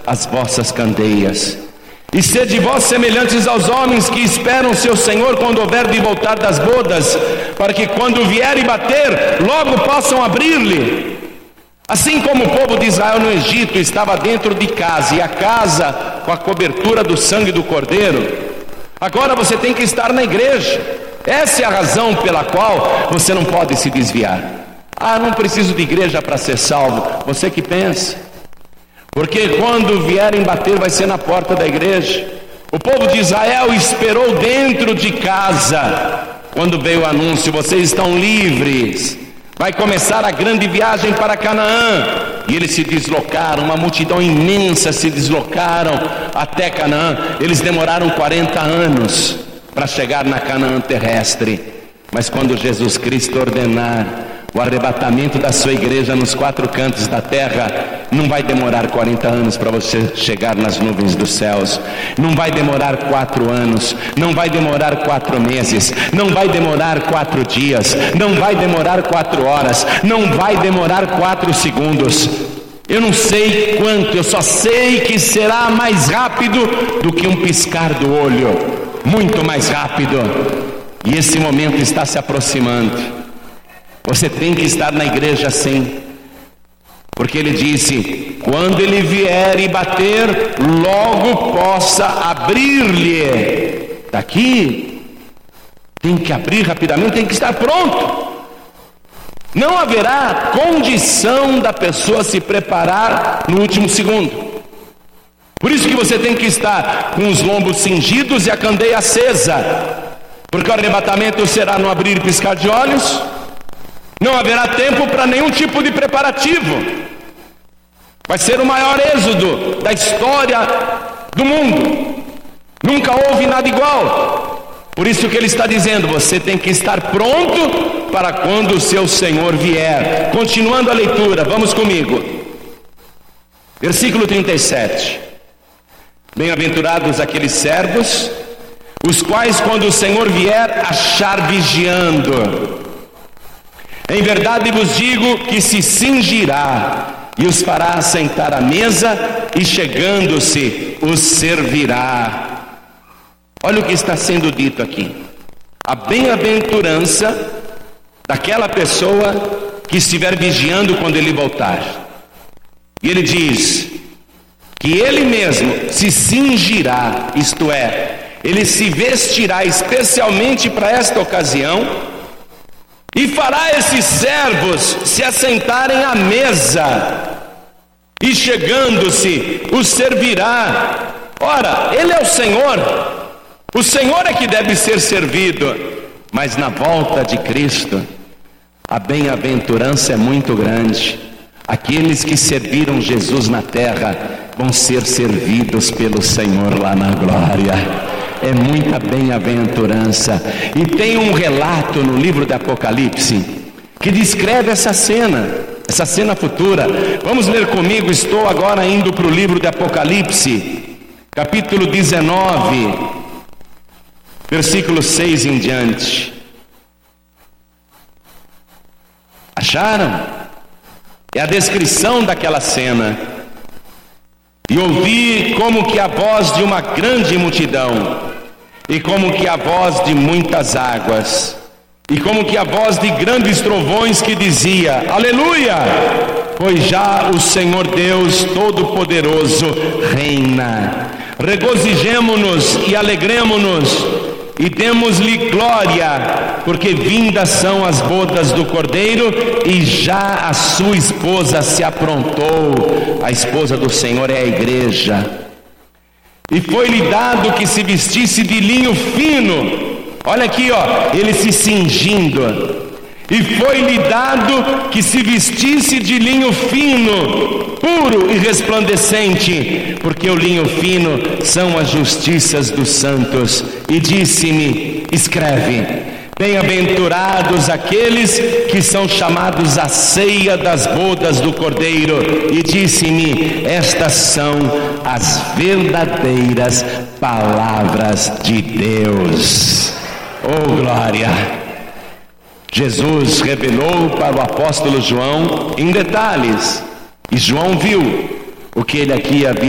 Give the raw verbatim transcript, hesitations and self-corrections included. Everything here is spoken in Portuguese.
as vossas candeias. E sede vós semelhantes aos homens que esperam seu Senhor quando houver de voltar das bodas, para que quando vier e bater, logo possam abrir-lhe. Assim como o povo de Israel no Egito estava dentro de casa, e a casa com a cobertura do sangue do cordeiro, agora você tem que estar na igreja. Essa é a razão pela qual você não pode se desviar. Ah, não preciso de igreja para ser salvo. Você que pensa. Porque quando vierem bater vai ser na porta da igreja. O povo de Israel esperou dentro de casa. Quando veio o anúncio, vocês estão livres, vai começar a grande viagem para Canaã. E eles se deslocaram, uma multidão imensa se deslocaram até Canaã. Eles demoraram quarenta anos para chegar na Canaã terrestre. Mas quando Jesus Cristo ordenar o arrebatamento da sua igreja nos quatro cantos da terra, não vai demorar quarenta anos para você chegar nas nuvens dos céus. Não vai demorar quatro anos, não vai demorar quatro meses, não vai demorar quatro dias, não vai demorar quatro horas, não vai demorar quatro segundos. Eu não sei quanto, eu só sei que será mais rápido do que um piscar do olho, muito mais rápido. E esse momento está se aproximando. Você tem que estar na igreja sim, porque ele disse: quando ele vier e bater, logo possa abrir-lhe. Daqui tem que abrir rapidamente, tem que estar pronto. Não haverá condição da pessoa se preparar no último segundo. Por isso que você tem que estar com os lombos cingidos e a candeia acesa, porque o arrebatamento será no abrir e piscar de olhos. Não haverá tempo para nenhum tipo de preparativo. Vai ser o maior êxodo da história do mundo. Nunca houve nada igual. Por isso que ele está dizendo: você tem que estar pronto para quando o seu Senhor vier. Continuando a leitura, vamos comigo. Versículo trinta e sete. Bem-aventurados aqueles servos, os quais quando o Senhor vier achar vigiando. Em verdade vos digo que se cingirá e os fará sentar à mesa, e chegando-se os servirá. Olha o que está sendo dito aqui: a bem-aventurança daquela pessoa que estiver vigiando quando ele voltar. E ele diz que ele mesmo se cingirá, isto é, ele se vestirá especialmente para esta ocasião, e fará esses servos se assentarem à mesa, e chegando-se os servirá. Ora, ele é o Senhor, o Senhor é que deve ser servido. Mas na volta de Cristo, a bem-aventurança é muito grande. Aqueles que serviram Jesus na terra vão ser servidos pelo Senhor lá na glória. É muita bem-aventurança. E tem um relato no livro de Apocalipse que descreve essa cena, essa cena futura. Vamos ler comigo. Estou agora indo para o livro de Apocalipse, capítulo dezenove, versículo seis em diante. Acharam? É a descrição daquela cena. E ouvi como que a voz de uma grande multidão, e como que a voz de muitas águas, e como que a voz de grandes trovões, que dizia: aleluia, pois já o Senhor Deus Todo-Poderoso reina. Regozijemo-nos e alegremo-nos e demos-lhe glória, porque vindas são as bodas do Cordeiro, e já a sua esposa se aprontou. A esposa do Senhor é a igreja. E foi-lhe dado que se vestisse de linho fino. Olha aqui, ó, ele se cingindo. E foi-lhe dado que se vestisse de linho fino, puro e resplandecente, porque o linho fino são as justiças dos santos. E disse-me: escreve: bem-aventurados aqueles que são chamados à ceia das bodas do Cordeiro. E disse-me: estas são as verdadeiras palavras de Deus. Oh, glória! Jesus revelou para o apóstolo João em detalhes, e João viu o que ele aqui havia